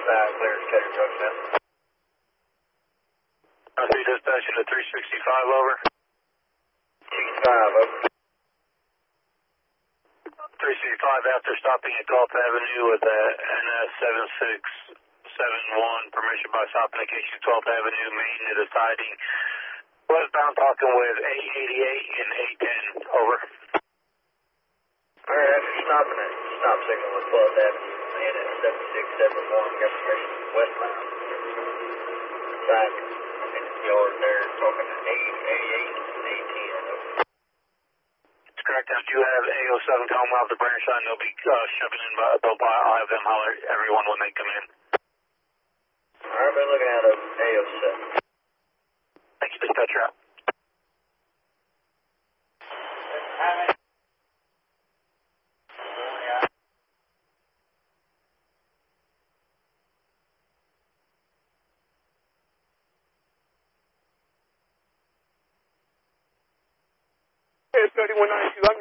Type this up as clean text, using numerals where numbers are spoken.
clear to Cater Trucks now. 3 dispatching to 365 over. 65 over. 365 after stopping at 12th Avenue with a NS7671, permission by stop indication 12th Avenue, main to the siding. Westbound talking with A88 and A10, over. Alright, after stopping at stop signal with 12th Avenue, NS7671, got permission westbound. Siding in the yard there, talking to A88 and A10, over. Correct. If you have A07 coming off the branch line, they'll be shoving in by I'll have them holler at everyone when they come in. Alright, been looking at A07. Thank you, dispatcher out. It's 3192.